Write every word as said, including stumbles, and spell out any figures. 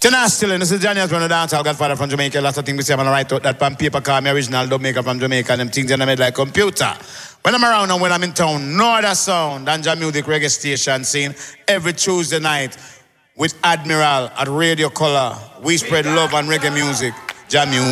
Tonight still in, this is Johnny Osborne, the dancehall godfather from Jamaica. Lots of things we say, I'm gonna write out that pen paper, call me original dub maker from Jamaica, and them things that I made like computer. When I'm around and when I'm in town, no other sound than Jam Music Reggae Station scene every Tuesday night with Admiral at Radio Color. We spread love and reggae music. Jam Music.